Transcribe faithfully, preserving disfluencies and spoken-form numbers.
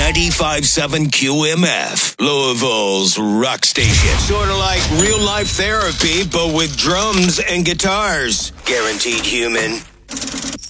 ninety-five point seven Q M F, Louisville's rock station. Sort of like real-life therapy, but with drums and guitars. Guaranteed human.